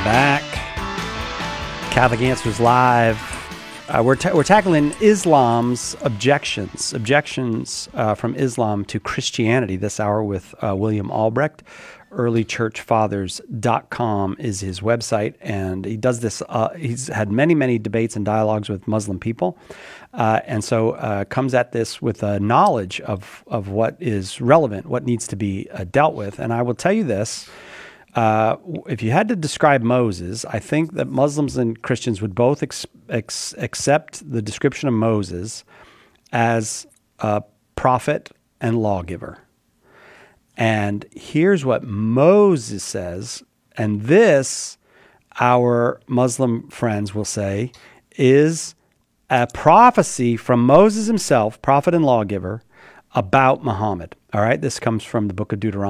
Back. Catholic Answers Live. We're tackling Islam's objections from Islam to Christianity this hour with William Albrecht. Earlychurchfathers.com is his website, and he does this. He's had many debates and dialogues with Muslim people, and so comes at this with a knowledge of what is relevant, what needs to be dealt with. And I will tell you this. If you had to describe Moses, I think that Muslims and Christians would both accept the description of Moses as a prophet and lawgiver. And here's what Moses says, and this, our Muslim friends will say, is a prophecy from Moses himself, prophet and lawgiver, about Muhammad. All right, this comes from the book of Deuteronomy.